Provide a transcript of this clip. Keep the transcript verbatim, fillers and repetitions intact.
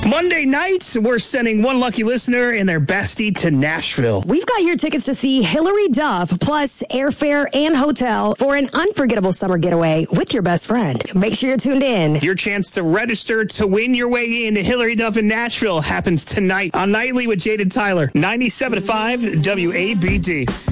Monday night, we're sending one lucky listener and their bestie to Nashville. We've got your tickets to see Hilary Duff, plus airfare and hotel for an unforgettable summer getaway with your best friend. Make sure you're tuned in. Your chance to register to win your way into Hilary Duff in Nashville happens tonight on Nightly with Jade and Tyler. ninety-seven point five W A B D.